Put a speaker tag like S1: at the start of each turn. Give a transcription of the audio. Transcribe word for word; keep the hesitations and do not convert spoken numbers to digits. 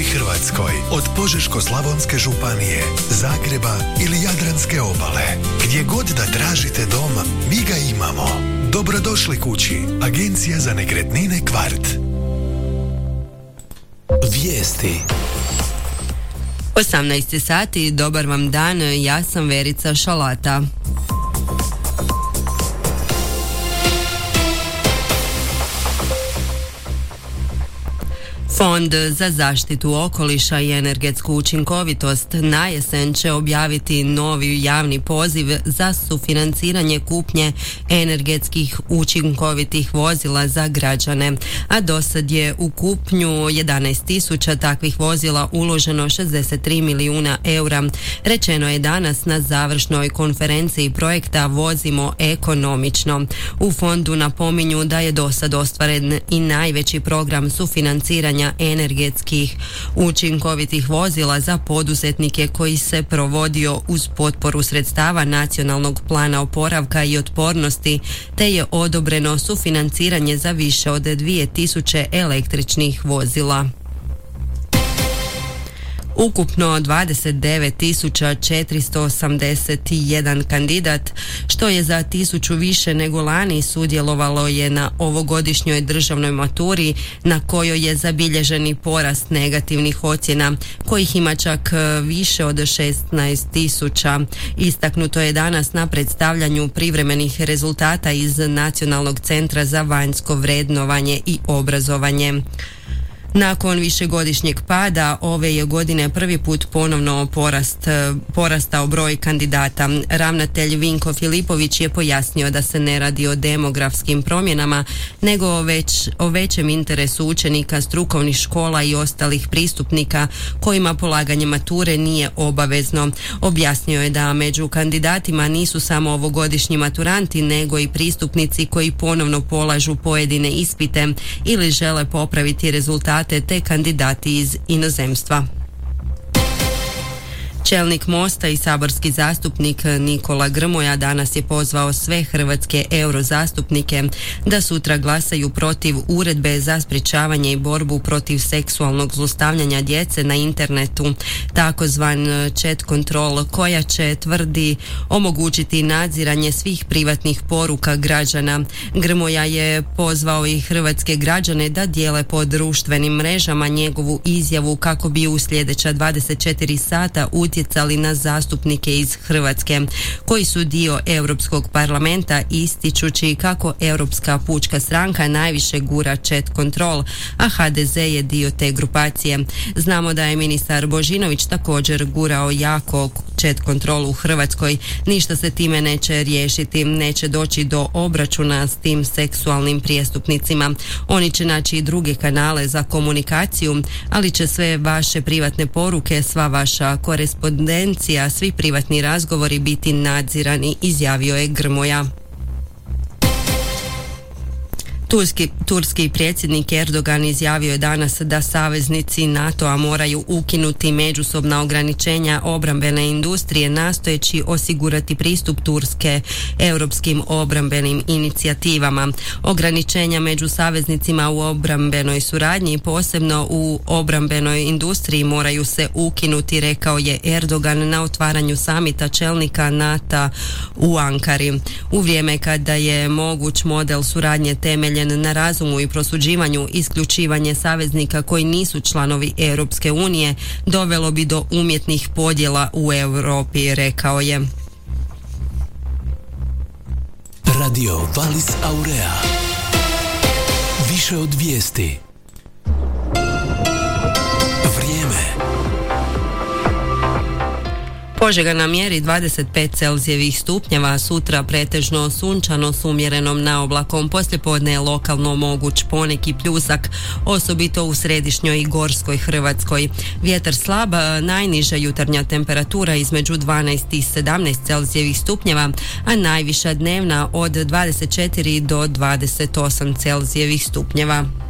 S1: Hrvatskoj, od Požeško-slavonske županije, Zagreba ili Jadranske obale. Gdje god da tražite dom, mi ga imamo. Dobrodošli kući. Agencija za nekretnine Kvart.
S2: Vijesti.
S3: osamnaest sati, dobar vam dan, ja sam Verica Šalata. Fond za zaštitu okoliša i energetsku učinkovitost na jesen će objaviti novi javni poziv za sufinanciranje kupnje energetskih učinkovitih vozila za građane, a dosad je u kupnju jedanaest tisuća takvih vozila uloženo šezdeset tri milijuna eura. Rečeno je danas na završnoj konferenciji projekta Vozimo ekonomično. U fondu napominju da je dosad ostvaren i najveći program sufinanciranja energetskih učinkovitih vozila za poduzetnike koji se provodio uz potporu sredstava Nacionalnog plana oporavka i otpornosti, te je odobreno sufinanciranje za više od dvije tisuće električnih vozila. Ukupno dvadeset devet tisuća četiristo osamdeset jedan kandidat, što je za tisuću više nego lani, sudjelovalo je na ovogodišnjoj državnoj maturi, na kojoj je zabilježeni porast negativnih ocjena, kojih ima čak više od šesnaest tisuća. Istaknuto je danas na predstavljanju privremenih rezultata iz Nacionalnog centra za vanjsko vrednovanje i obrazovanje. Nakon višegodišnjeg pada, ove je godine prvi put ponovno porast, porastao broj kandidata. Ravnatelj Vinko Filipović je pojasnio da se ne radi o demografskim promjenama, nego već o većem interesu učenika strukovnih škola i ostalih pristupnika kojima polaganje mature nije obavezno. Objasnio je da među kandidatima nisu samo ovogodišnji maturanti, nego i pristupnici koji ponovno polažu pojedine ispite ili žele popraviti rezultate te kandidati iz inozemstva. Čelnik Mosta i saborski zastupnik Nikola Grmoja danas je pozvao sve hrvatske eurozastupnike da sutra glasaju protiv uredbe za sprječavanje i borbu protiv seksualnog zlostavljanja djece na internetu, takozvan chat control, koja će, tvrdi, omogućiti nadziranje svih privatnih poruka građana. Grmoja je pozvao i hrvatske građane da dijele po društvenim mrežama njegovu izjavu kako bi u sljedeća dvadeset četiri sata utjecali na zastupnike iz Hrvatske koji su dio Europskog parlamenta, ističući kako Europska pučka stranka najviše gura chat control, a ha de ze je dio te grupacije. Znamo da je ministar Božinović također gurao jako chat control u Hrvatskoj. Ništa se time neće riješiti, neće doći do obračuna s tim seksualnim prijestupnicima. Oni će naći i druge kanale za komunikaciju, ali će sve vaše privatne poruke, sva vaša korespondencija, svi privatni razgovori biti nadzirani, izjavio je Grmoja. Turski, turski predsjednik Erdogan izjavio je danas da saveznici NATO-a moraju ukinuti međusobna ograničenja obrambene industrije, nastojeći osigurati pristup Turske europskim obrambenim inicijativama. Ograničenja među saveznicima u obrambenoj suradnji, posebno u obrambenoj industriji, moraju se ukinuti, rekao je Erdogan na otvaranju samita čelnika NATO-a u Ankari. U vrijeme kada je moguć model suradnje temeljen na razumu i prosuđivanju, isključivanje saveznika koji nisu članovi Europske unije dovelo bi do umjetnih podjela u Europi, rekao je.
S2: Radio Valis Aurea. Više od vijesti.
S3: Požega na mjeri dvadeset pet Celzijevih stupnjeva, sutra pretežno sunčano s umjerenom naoblakom, poslijepodne je lokalno moguć poneki pljusak, osobito u središnjoj i gorskoj Hrvatskoj. Vjetar slab, najniža jutarnja temperatura između dvanaest i sedamnaest Celzijevih stupnjeva, a najviša dnevna od dvadeset četiri do dvadeset osam Celzijevih stupnjeva.